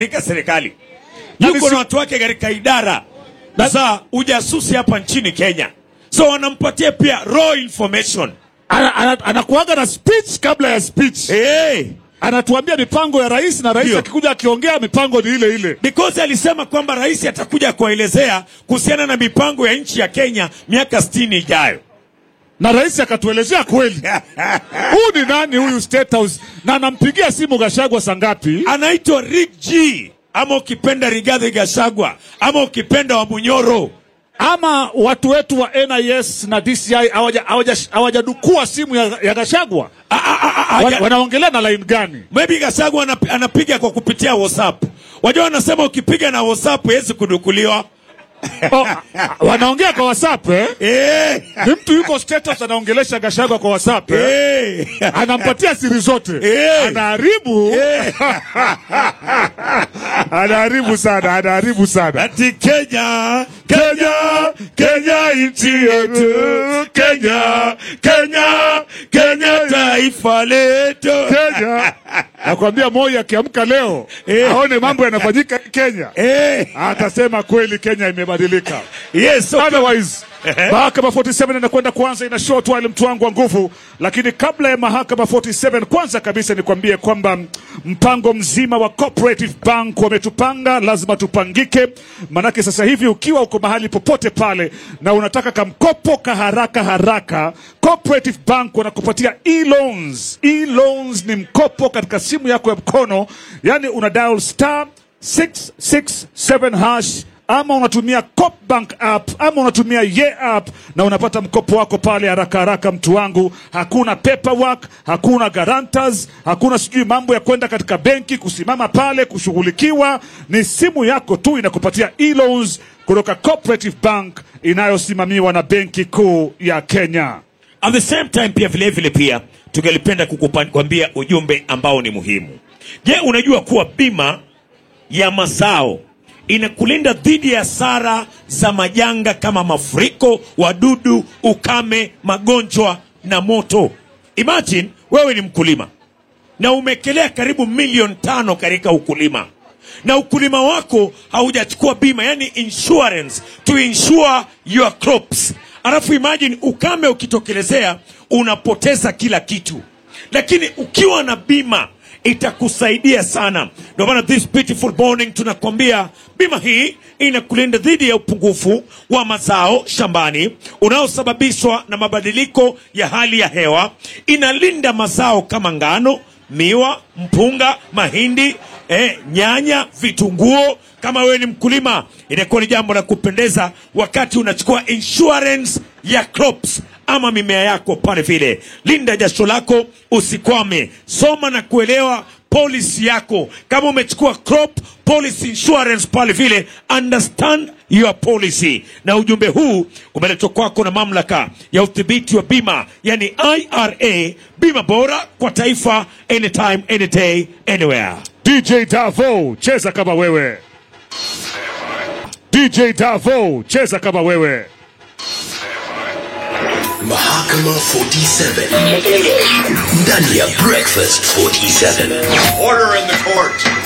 katika serikali. Yuko na watu wake katika idara za ujasusi hapa nchini Kenya. So wanampatia pia raw information. Anakuaga na speech kabla ya speech. Anatuambia mipango ya rais, na rais akikuja akiongea mipango ni ile ile. Because alisema kwamba rais atakuja kuelezea kuhusiana na mipango ya nchi ya Kenya miaka 60 ijayo. Na rais akatuelezea kweli. Huyu ni nani huyu State House? Na anampigia simu Gachagua sangapi? Anaitwa Rick G, ama ukipenda Rigathi Gachagua, ama ukipenda wa Munyoro. Ama watu wetu wa NIS na DCI hawajadukua simu ya Gachagua. Wanaongelea na line gani? Maybe Gachagua anapiga kwa kupitia WhatsApp. Wajua wanasema ukipiga na WhatsApp huwezi kudukuliwa. Wanaongea kwa WhatsApp Ni mtu yuko status anaongelesha Gachagua kwa WhatsApp Anampatia siri zote. Anaharibu. Anaharibu sana. Ati Kenya nchi yetu. Kenya taifa letu. Nakwambia Moi akiamka leo aone mambo yanafanyika Kenya. Atasema kweli Kenya imebadilika. Yes, okay. Otherwise Mahakama 47 inakwenda kwanza, ina short while mtu wangu wa nguvu. Lakini kabla ya Mahakama 47, kwanza kabisa nikwambie kwamba mpango mzima wa Cooperative Bank wametupanga, lazima tupangike. Manake sasa hivi ukiwa uko mahali popote pale na unataka kamkopo haraka, Cooperative Bank wanakupatia e-loans. E-loans ni mkopo katika simu yako ya mkono. Yani una dial *667# ama unatumia Coopbank app, ama unatumia Ye app, na unapata mkopo wako pale haraka mtu wangu. Hakuna paperwork, hakuna guarantors, hakuna sijui mambo ya kwenda katika benki kusimama pale kushughulikiwa. Ni simu yako tu inakupatia e-loans kutoka Cooperative Bank inayosimamiwa na Benki Kuu ya Kenya. At the same time pia tungelipenda kukuambia ujumbe ambao ni muhimu. Je, unajua kuwa bima ya mazao inakulinda dhidi ya hasara za majanga kama mafuriko, wadudu, ukame, magonjwa na moto? Imagine wewe ni mkulima na umekelea karibu milioni 5 katika ukulima, na ukulima wako haujachukua bima, yani insurance to insure your crops. Alafu imagine ukame ukitokelezea, unapoteza kila kitu. Lakini ukiwa na bima itakusaidia sana. Ndio maana this beautiful morning tunakwambia bima hii inakulinda dhidi ya upungufu wa mazao shambani unaosababishwa na mabadiliko ya hali ya hewa. Inalinda mazao kama ngano, miwa, mpunga, mahindi, nyanya, vitunguu. Kama wewe ni mkulima, inakuwa ni jambo la kupendeza wakati unachukua insurance ya crops ama mimea yako pale vile. Linda jasho lako, usikwame. Soma na kuelewa policy yako. Kama umechukua crop policy insurance pale vile, understand your policy. Na ujumbe huu umeletwa kwako na mamlaka ya udhibiti wa bima, yani IRA, bima bora kwa taifa, anytime, any day, anywhere. DJ Davo, cheza kama wewe. DJ Davo, cheza kama wewe. Mahakama 47 ndani ya Breakfast 47. Order in the court.